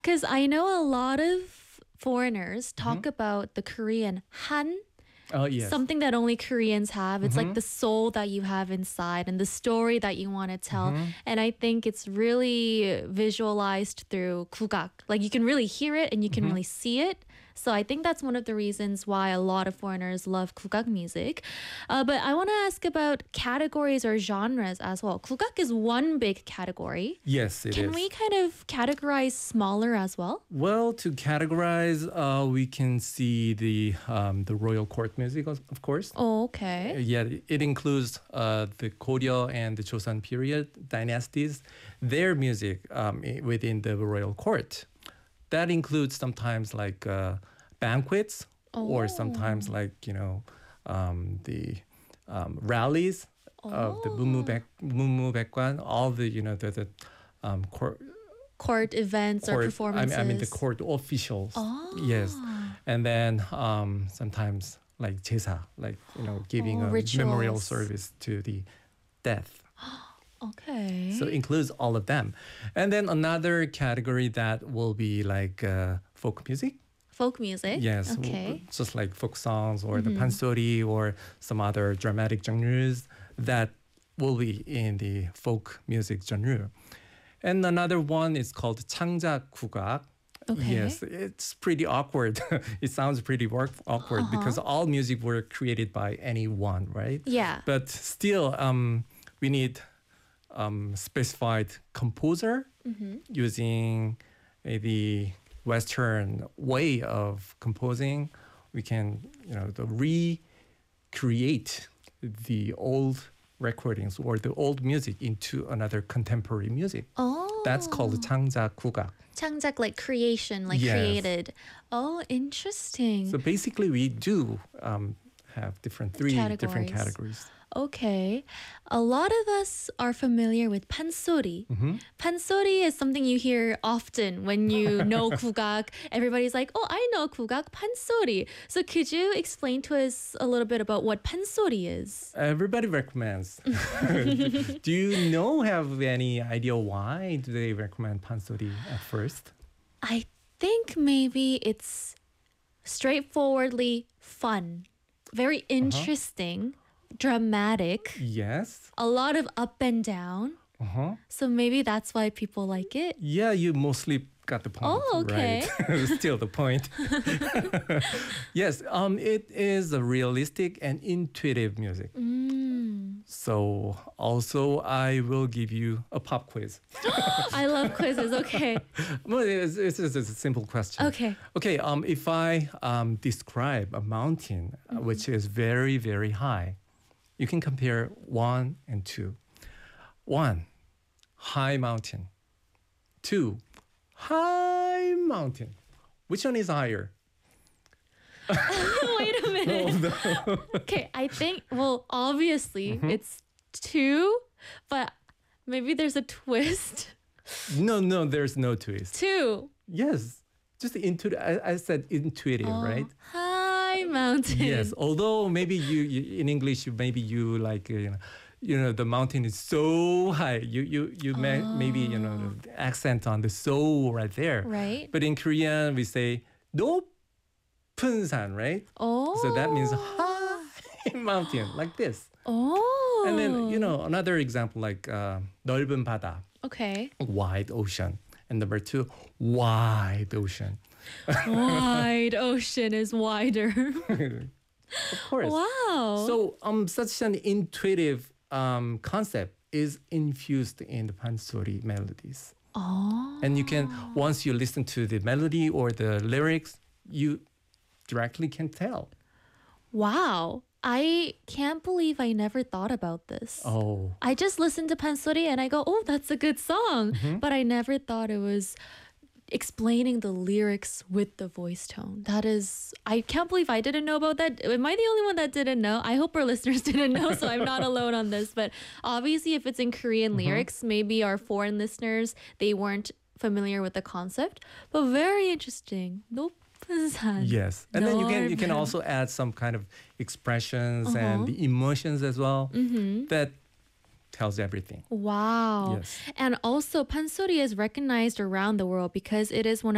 Because I know a lot of foreigners Mm-hmm. talk about the Korean Han, Oh, yes. something that only Koreans have. It's like Mm-hmm. the soul that you have inside and the story that you want to tell. Mm-hmm. And I think it's really visualized through kugak. Like you can really hear it and you can Mm-hmm. really see it. So I think that's one of the reasons why a lot of foreigners love kugak music. But I want to ask about categories or genres as well. Kugak is one big category. Yes, it is. Can we kind of categorize smaller as well? Well, to categorize, we can see the royal court music, of course. Oh, okay. Yeah, it includes the Goryeo and the Joseon period dynasties, their music within the royal court. That includes sometimes like banquets or sometimes Oh. like, the rallies of the Mumu Baekwan, all the, court, Court events or performances. I mean the court officials. Oh. Yes. And then sometimes like 제사, like, giving Oh, a memorial rituals. service to the death. Okay. So it includes all of them. And then another category that will be like folk music. Folk music. Yes, Okay. just like folk songs or the pansori or some other dramatic genres that will be in the folk music genre. And another one is called 창작 국악. Okay. Yes, it's pretty awkward. It sounds pretty awkward because all music were created by anyone, right? Yeah. But still, we need specified composer using the Western way of composing. We can, recreate the old recordings or the old music into another contemporary music. Oh. That's called 창작 국악. 창작, like creation, like Yes. created. Oh, interesting. So basically, we do have three different Categories. categories. Okay. A lot of us are familiar with pansori. Mm-hmm. Pansori is something you hear often when you know kugak. Everybody's like, oh, I know kugak, pansori. So could you explain to us a little bit about what pansori is? Everybody recommends. Do you have any idea why do they recommend pansori at first? I think maybe it's straightforwardly fun, very interesting, dramatic, Yes. a lot of up and down. Uh-huh. So maybe that's why people like it. Yeah, you mostly got the point. Oh, okay. Right. Still the point. Yes, it is a realistic and intuitive music. So also I will give you a pop quiz. I love quizzes. Okay. Well, it's a simple question. Okay. Okay, if I describe a mountain which is very, very high, you can compare 1 and 2. 1, high mountain. 2, high mountain. Which one is higher? Wait a minute. Okay, I think, well, obviously it's 2, but maybe there's a twist. No, there's no twist. 2. Yes, just intuitive. I said intuitive, right? High mountain. Yes, although maybe you in English, you like, the mountain is so high. You maybe, the accent on the so right there. Right. But in Korean, we say 높은 산, right? Oh. So that means high mountain, like this. Oh. And then, another example like 넓은 바다, Okay. wide ocean. And number 2, wide ocean. Wide ocean is wider. Of course. Wow. So such an intuitive concept is infused in the pansori melodies. Oh. And you can, once you listen to the melody or the lyrics, you directly can tell. Wow. I can't believe I never thought about this. Oh. I just listened to Pansori and I go, oh, that's a good song. But I never thought it was explaining the lyrics with the voice tone. That is, I can't believe I didn't know about that. Am I the only one that didn't know? I hope our listeners didn't know, so I'm not alone on this. But obviously, if it's in Korean lyrics, maybe our foreign listeners, they weren't familiar with the concept. But very interesting. Nope. Yes. And then you can also add some kind of expressions and the emotions as well. That tells everything. Wow. Yes. And also Pansori is recognized around the world because it is one of